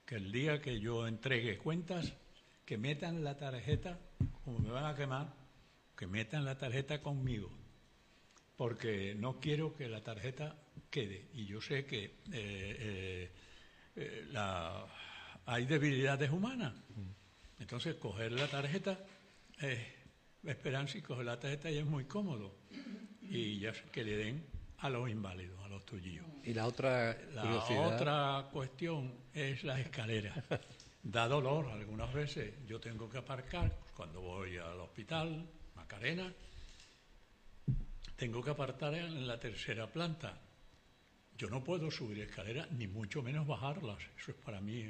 que el día que yo entregue cuentas, que metan la tarjeta, como me van a quemar, que metan la tarjeta conmigo, porque no quiero que la tarjeta quede. Y yo sé que hay debilidades humanas. Entonces, coger la tarjeta es esperanza, y coger la tarjeta ya es muy cómodo. Y ya que le den a los inválidos, a los tullillos. Y la otra curiosidad... otra cuestión es las escaleras. Da dolor algunas veces. Yo tengo que aparcar cuando voy al hospital, Macarena. Tengo que apartar en la tercera planta. Yo no puedo subir escaleras, ni mucho menos bajarlas. Eso es para mí.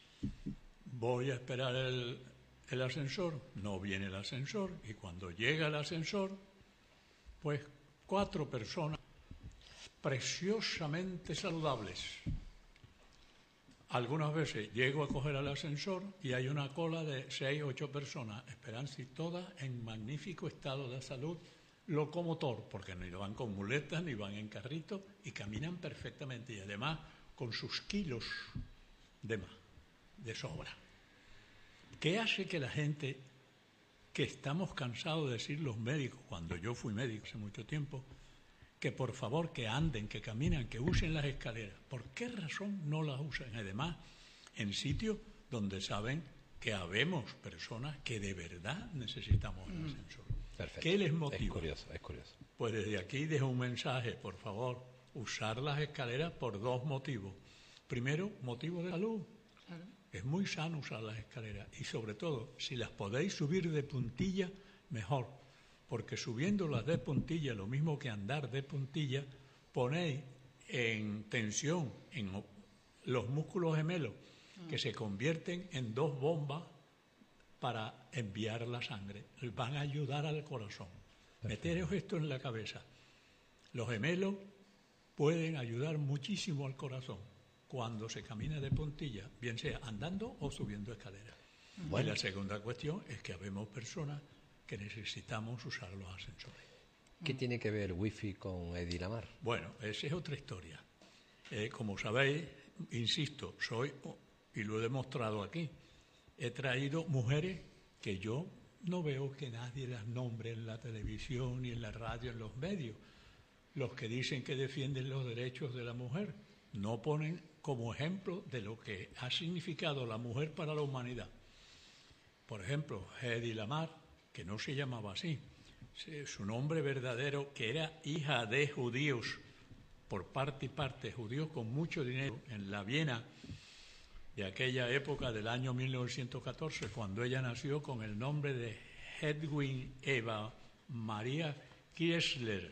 Voy a esperar el ascensor, no viene el ascensor, y cuando llega el ascensor, pues 4 personas preciosamente saludables. Algunas veces llego a coger el ascensor y hay una cola de 6 o 8 personas, esperanza, y todas en magnífico estado de salud locomotor, porque ni van con muletas ni van en carrito y caminan perfectamente, y además con sus kilos de más, de sobra. ¿Qué hace que la gente, que estamos cansados de decir los médicos, cuando yo fui médico hace mucho tiempo, que por favor que anden, que caminen, que usen las escaleras? ¿Por qué razón no las usan? Además, en sitios donde saben que habemos personas que de verdad necesitamos el ascensor. Perfecto. ¿Qué les motiva? Es curioso. Pues desde aquí dejo un mensaje, por favor, usar las escaleras por 2 motivos. Primero, motivo de salud. Claro. Es muy sano usar las escaleras, y sobre todo, si las podéis subir de puntilla, mejor, porque subiéndolas de puntilla, lo mismo que andar de puntilla, ponéis en tensión en los músculos gemelos, que se convierten en 2 bombas para enviar la sangre. Van a ayudar al corazón. Meteros esto en la cabeza. Los gemelos pueden ayudar muchísimo al corazón cuando se camina de puntilla, bien sea andando o subiendo escaleras. Bueno. Y la segunda cuestión es que habemos personas que necesitamos usar los ascensores. ¿Qué tiene que ver Wi-Fi con Hedy Lamarr? Bueno, esa es otra historia. Como sabéis, insisto, y lo he demostrado aquí, he traído mujeres que yo no veo que nadie las nombre en la televisión, ni en la radio, en los medios. Los que dicen que defienden los derechos de la mujer no ponen como ejemplo de lo que ha significado la mujer para la humanidad. Por ejemplo, Hedy Lamarr, que no se llamaba así, su nombre verdadero, que era hija de judíos, por parte y parte, judíos con mucho dinero, en la Viena de aquella época del año 1914, cuando ella nació con el nombre de Hedwig Eva Maria Kiesler.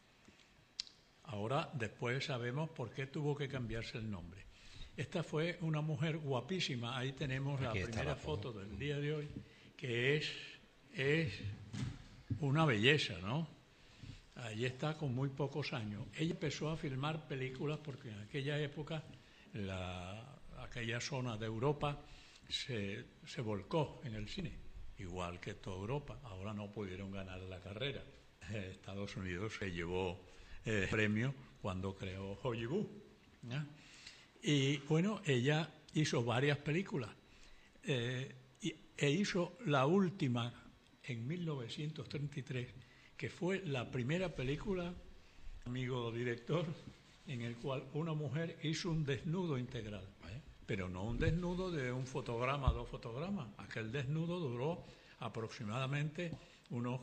Ahora, después sabemos por qué tuvo que cambiarse el nombre. Esta fue una mujer guapísima. Ahí tenemos la primera foto del día de hoy, que es una belleza, ¿no? Allí está con muy pocos años. Ella empezó a filmar películas porque en aquella época aquella zona de Europa se volcó en el cine, igual que toda Europa. Ahora no pudieron ganar la carrera. Estados Unidos se llevó premio cuando creó Hollywood, ¿no? Y bueno, ella hizo varias películas e hizo la última en 1933, que fue la primera película, amigo director, en el cual una mujer hizo un desnudo integral, pero no un desnudo de un fotograma, 2 fotogramas. Aquel desnudo duró aproximadamente unos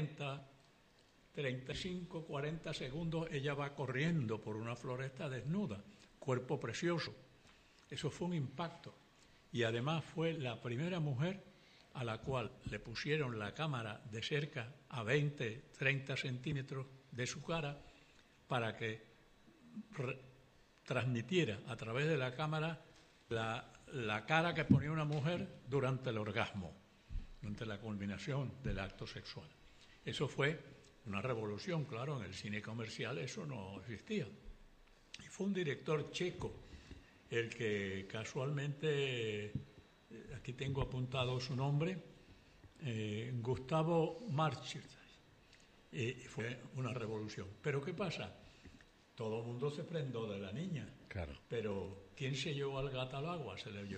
35, 40 segundos. Ella va corriendo por una floresta desnuda, cuerpo precioso. Eso fue un impacto. Y además fue la primera mujer a la cual le pusieron la cámara de cerca a 20, 30 centímetros de su cara para que transmitiera a través de la cámara la cara que ponía una mujer durante el orgasmo, durante la culminación del acto sexual. Eso fue una revolución, claro, en el cine comercial eso no existía. Y fue un director checo el que casualmente, aquí tengo apuntado su nombre, Gustavo Marchir. Fue una revolución. Pero ¿qué pasa? Todo el mundo se prendó de la niña. Claro. Pero ¿quién se llevó al gato al agua? Se le